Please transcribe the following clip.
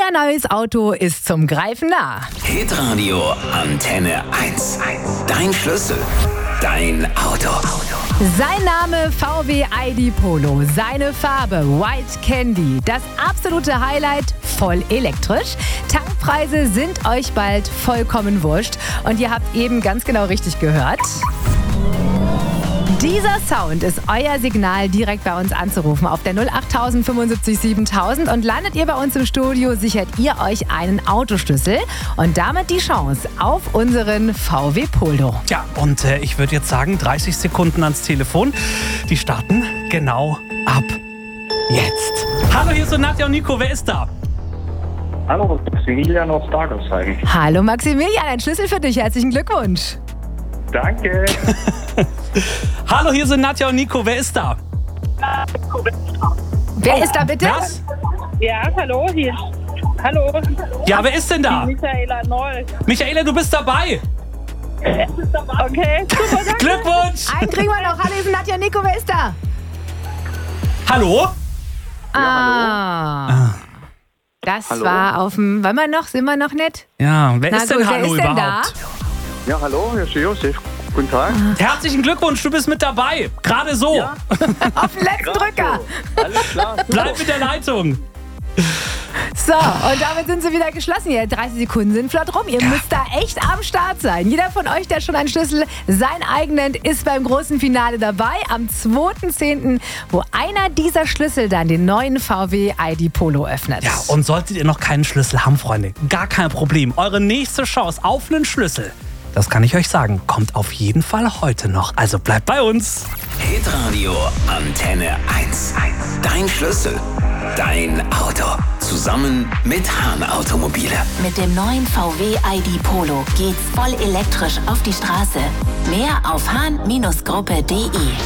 Dein neues Auto ist zum Greifen nah. Hitradio Antenne 1. Dein Schlüssel. Dein Auto. Sein Name VW ID Polo, seine Farbe White Candy, das absolute Highlight, voll elektrisch. Tankpreise sind euch bald vollkommen wurscht und ihr habt eben ganz genau richtig gehört. Dieser Sound ist euer Signal, direkt bei uns anzurufen auf der 08000 75 7000 und landet ihr bei uns im Studio, sichert ihr euch einen Autoschlüssel und damit die Chance auf unseren VW Polo. Ja, und ich würde jetzt sagen, 30 Sekunden ans Telefon. Die starten genau ab jetzt. Hallo, hier sind Nadja und Nico. Wer ist da? Hallo, Maximilian aus Dagersheim. Hallo Maximilian, ein Schlüssel für dich. Herzlichen Glückwunsch. Danke. Hallo, hier sind Nadja und Nico. Wer ist da? Wer ist da bitte? Was? Ja, hallo, hier. Hallo. Ja, wer ist denn da? Michaela Noll. Michaela, du bist dabei. Okay, super, danke. Glückwunsch. Einen kriegen wir noch. Hallo, hier sind Nadja und Nico. Wer ist da? Hallo? Das Hallo. war auf dem... Sind wir noch nicht? Ja, wer ist denn wer Hallo ist denn überhaupt? Ja, hallo, hier ist Josef. Guten Tag. Herzlichen Glückwunsch, du bist mit dabei. Gerade so. Ja. Auf den letzten Drücker. Alles klar. Super. Bleib mit der Leitung. So, und damit sind sie wieder geschlossen. Hier 30 Sekunden sind flott rum. Ihr müsst da echt am Start sein. Jeder von euch, der schon einen Schlüssel sein eigen nennt, ist beim großen Finale dabei. Am 2.10., wo einer dieser Schlüssel dann den neuen VW ID Polo öffnet. Ja, und solltet ihr noch keinen Schlüssel haben, Freunde, gar kein Problem. Eure nächste Chance auf einen Schlüssel, das kann ich euch sagen, kommt auf jeden Fall heute noch. Also bleibt bei uns. Hitradio Antenne 1. Dein Schlüssel. Dein Auto. Zusammen mit Hahn Automobile. Mit dem neuen VW ID Polo geht's voll elektrisch auf die Straße. Mehr auf hahn-gruppe.de.